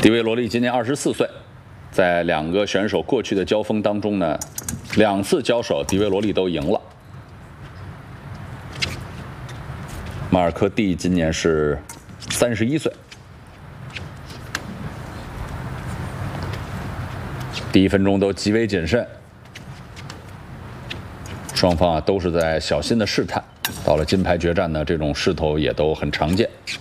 迪维罗利今年24岁，在两个选手过去的交锋当中呢，2次交手迪维罗利都赢了。马尔科蒂今年是31岁，第1分钟都极为谨慎，双方都是在小心的试探。到了金牌决战呢，这种势头也都很常见。